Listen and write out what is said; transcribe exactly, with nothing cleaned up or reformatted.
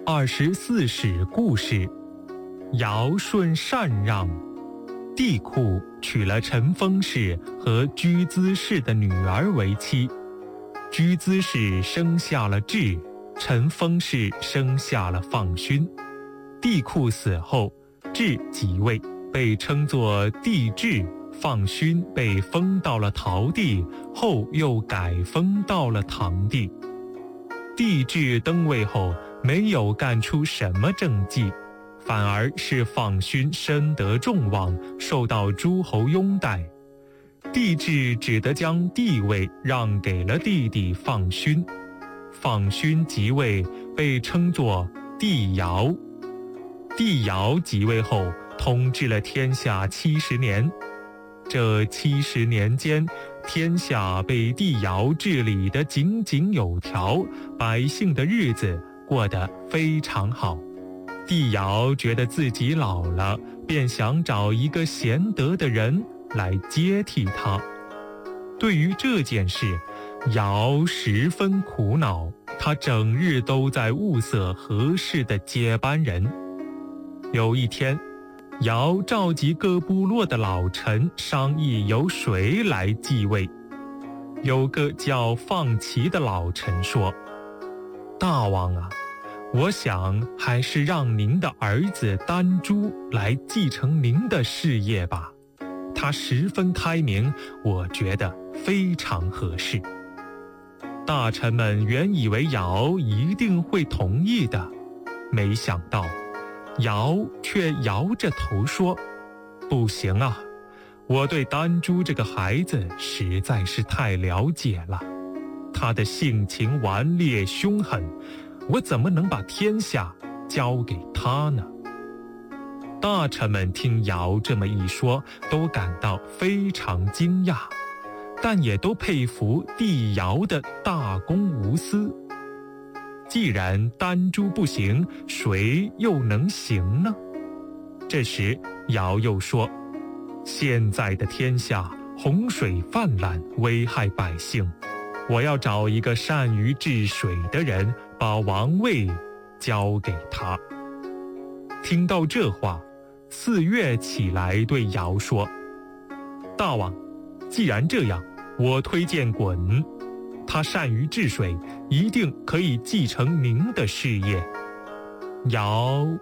二十四史故事，尧舜禅让，帝喾娶了陈丰氏和居兹氏的女儿为妻，居兹氏生下了智，陈丰氏生下了放勋。帝喾死后，智即位，被称作帝智，放勋被封到了陶地，后又改封到了唐地。帝智登位后，没有干出什么政绩，反而是放勋深得众望，受到诸侯拥戴。帝智只得将帝位让给了弟弟放勋，放勋即位，被称作帝尧。帝尧即位后，统治了天下七十年。这七十年间，天下被帝尧治理得井井有条，百姓的日子过得非常好。帝尧觉得自己老了，便想找一个贤德的人来接替他。对于这件事，尧十分苦恼，他整日都在物色合适的接班人。有一天，尧召集各部落的老臣商议由谁来继位。有个叫放齐的老臣说：大王啊，我想还是让您的儿子丹朱来继承您的事业吧，他十分开明，我觉得非常合适。大臣们原以为尧一定会同意的，没想到尧却摇着头说：不行啊，我对丹朱这个孩子实在是太了解了，他的性情顽劣凶狠，我怎么能把天下交给他呢？大臣们听尧这么一说，都感到非常惊讶，但也都佩服帝尧的大公无私。既然丹朱不行，谁又能行呢？这时尧又说：现在的天下洪水泛滥，危害百姓，我要找一个善于治水的人，把王位交给他。听到这话，四月起来对尧说：大王，既然这样，我推荐鲧，他善于治水，一定可以继承您的事业。尧